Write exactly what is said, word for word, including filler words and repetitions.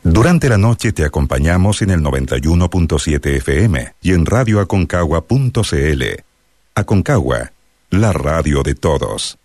Durante la noche te acompañamos en el noventa y uno punto siete F M y en radio aconcagua punto c l. Aconcagua, la radio de todos.